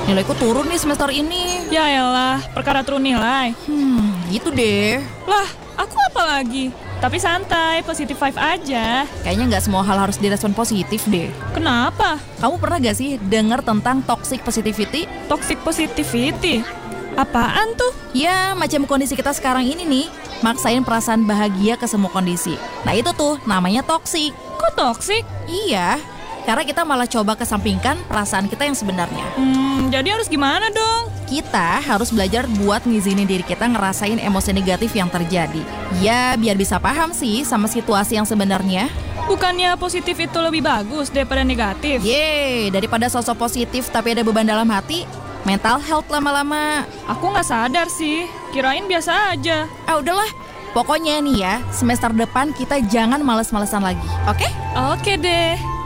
nilaiku turun nih semester ini. Ya elah, perkara turun nilai. Gitu deh. Lah, aku apa lagi? Tapi santai, positive vibe aja. Kayaknya nggak semua hal harus direspon positif deh. Kenapa? Kamu pernah gak sih dengar tentang toxic positivity? Toxic positivity? Apaan tuh? Ya, macam kondisi kita sekarang ini nih, maksain perasaan bahagia ke semua kondisi. Nah itu tuh namanya toxic. Kok toxic? Iya, karena kita malah coba kesampingkan perasaan kita yang sebenarnya. Jadi harus gimana dong? Kita harus belajar buat ngizinin diri kita ngerasain emosi negatif yang terjadi. Ya, biar bisa paham sih sama situasi yang sebenarnya. Bukannya positif itu lebih bagus daripada negatif? Yeay, daripada sosok positif tapi ada beban dalam hati, mental health lama-lama. Aku nggak sadar sih, kirain biasa aja. Udahlah, pokoknya nih ya, semester depan kita jangan males-malesan lagi, oke? Oke deh.